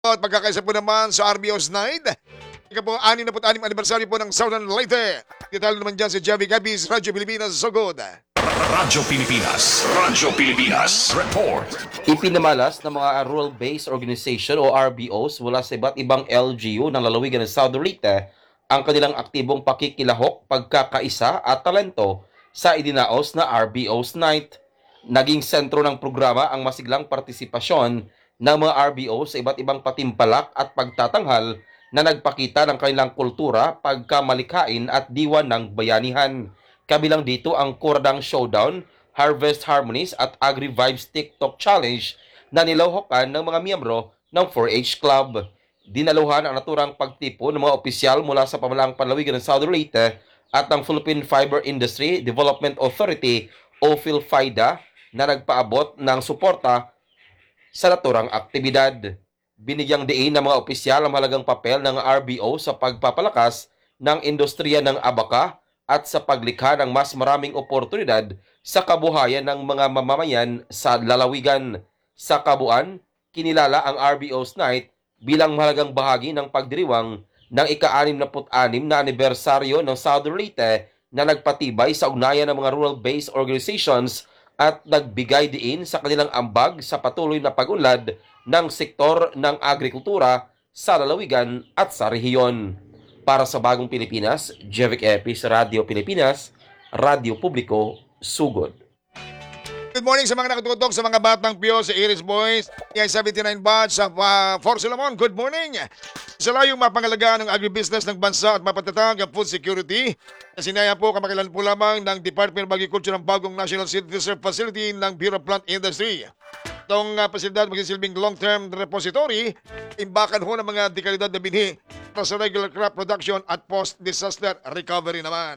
At magkakaisa po naman sa RBO's Night. Ika po, 66 anibersaryo po ng Southern Leyte. Detalye naman dyan si Javi Gabis, Radyo Pilipinas, Sogod. Radyo Pilipinas. Radyo Pilipinas. Report. Ipinamalas ng mga Rural-Based Organization o RBOs mula sa iba't ibang LGU ng lalawigan ng Southern Leyte ang kanilang aktibong pakikilahok, pagkakaisa at talento sa idinaos na RBO's Night. Naging sentro ng programa ang masiglang partisipasyon ng mga RBO sa iba't ibang patimpalak at pagtatanghal na nagpakita ng kanilang kultura, pagkamalikhain at diwa ng bayanihan. Kabilang dito ang Kurdang Showdown, Harvest Harmonies at Agri Vibes TikTok Challenge na nilawhokan ng mga miyembro ng 4-H Club. Dinaluhan ang naturang pagtipo ng mga opisyal mula sa pamahalaang panlalawigan ng Southern Leyte at ang Philippine Fiber Industry Development Authority o PhilFIDA na nagpaabot ng suporta sa naturang aktibidad. Binigyang diin ng mga opisyal ang mahalagang papel ng RBO sa pagpapalakas ng industriya ng abaka at sa paglikha ng mas maraming oportunidad sa kabuhayan ng mga mamamayan sa lalawigan. Sa kabuuan, kinilala ang RBO's Night bilang mahalagang bahagi ng pagdiriwang ng ika-66 na anibersaryo ng Southern Leyte na nagpatibay sa ugnayan ng mga rural-based organizations at nagbigay diin sa kanilang ambag sa patuloy na pag-unlad ng sektor ng agrikultura sa lalawigan at sa rehiyon. Para sa Bagong Pilipinas, Jevic Epis, Radyo Pilipinas, Radyo Publiko, Sugod. Good morning sa mga nakatutok sa mga batang piyo sa Iris Boys. Yung 79 batch sa Fort Solomon. Good morning. Sa layong mapangalagaan ng agribusiness ng bansa at mapatatag ang food security, sinaya po kamakilan po lamang ng Department of Agriculture ng bagong National Seed Reserve Facility ng Bureau of Plant Industry. Itong pasilidad magsisilbing long-term repository, imbakan ho ng mga dekalidad na binhi para sa regular crop production at post-disaster recovery naman.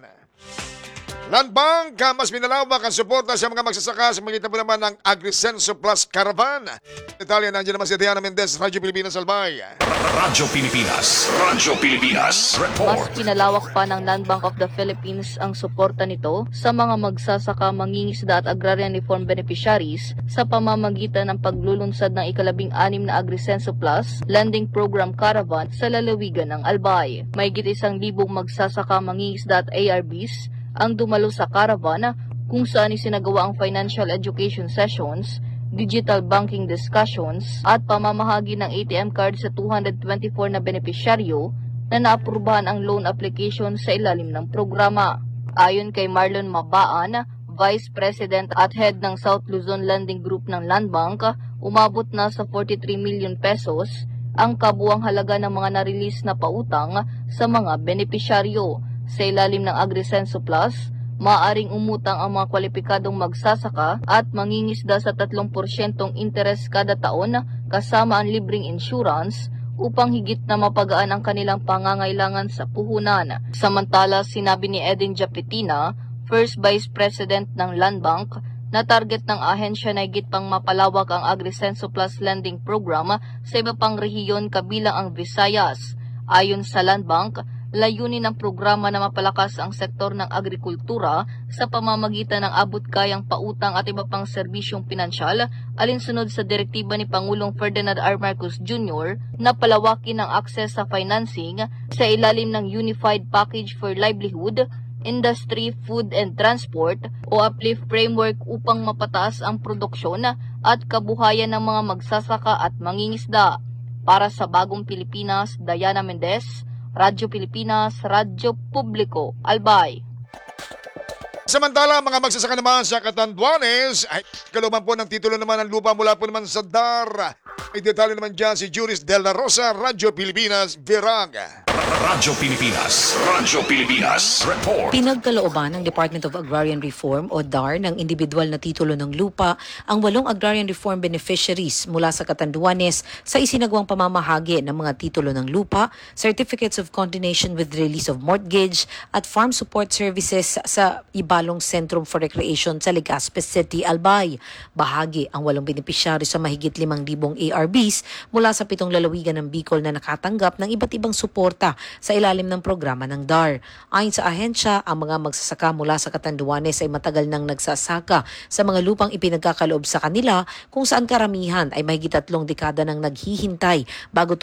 Land Bank, mas minalawak ang suporta sa mga magsasaka sa magitan po naman ng AgriSenso Plus Caravan. Detalye nandiyan naman si Diana Mendez, Radyo Pilipinas Albay. Radyo Pilipinas. Radyo Pilipinas. Mas Report. pinalawak pa ng Land Bank of the Philippines ang suporta nito sa mga magsasaka, mangingisda at agrarian reform beneficiaries sa pamamagitan ng paglulunsad ng ika-16 na AgriSenso Plus Lending Program Caravan sa lalawigan ng Albay. Mahigit 1,000 magsasaka, mangingisda at ARBs ang dumalo sa caravan kung saan isinagawa ang financial education sessions, digital banking discussions at pamamahagi ng ATM card sa 224 na benepisyaryo na naaprubahan ang loan application sa ilalim ng programa. Ayon kay Marlon Mabaan, Vice President at Head ng South Luzon Lending Group ng Land Bank, umabot na sa 43 million pesos ang kabuang halaga ng mga na-release na pautang sa mga benepisyaryo. Sa ilalim ng AgriSenso Plus, maaaring umutang ang mga kwalipikadong magsasaka at mangingisda sa 3% interes kada taon kasama ang libreng insurance upang higit na mapagaan ang kanilang pangangailangan sa puhunan. Samantala, sinabi ni Edin Japetina, First Vice President ng Land Bank, na target ng ahensya na higit pang mapalawak ang AgriSenso Plus Lending Program sa iba pang rehiyon kabilang ang Visayas. Ayon sa Land Bank, layunin ng programa na mapalakas ang sektor ng agrikultura sa pamamagitan ng abot-kayang pautang at iba pang serbisyong pinansyal alinsunod sa direktiba ni Pangulong Ferdinand R. Marcos Jr. na palawakin ang akses sa financing sa ilalim ng Unified Package for Livelihood, Industry, Food and Transport o Uplift Framework upang mapataas ang produksyon at kabuhayan ng mga magsasaka at mangingisda. Para sa Bagong Pilipinas, Diana Mendez, Radyo Pilipinas, Radyo Publiko, Albay. Samantala, mga magsasaka naman sa Catanduanes, ay kaluman po ng titulo naman ng lupa mula po naman sa DAR. May detalye naman dyan si Juris De La Rosa, Radyo Pilipinas, Viraga. Radyo Pilipinas. Radyo Pilipinas. Report. Pinagkalooban ng Department of Agrarian Reform o DAR ng individual na titulo ng lupa ang 8 agrarian reform beneficiaries mula sa Catanduanes sa isinagawang pamamahagi ng mga titulo ng lupa, certificates of condonation with release of mortgage at farm support services sa Ibalong Centrum for Recreation sa Legazpi City, Albay. Bahagi ang 8 beneficiary sa mahigit 5,000 ARBs mula sa 7 lalawigan ng Bicol na nakatanggap ng iba't ibang suporta sa ilalim ng programa ng DAR. Ayon sa ahensya, ang mga magsasaka mula sa Catanduanes ay matagal nang nagsasaka sa mga lupang ipinagkakaloob sa kanila kung saan karamihan ay mahigit 3 dekada nang naghihintay bago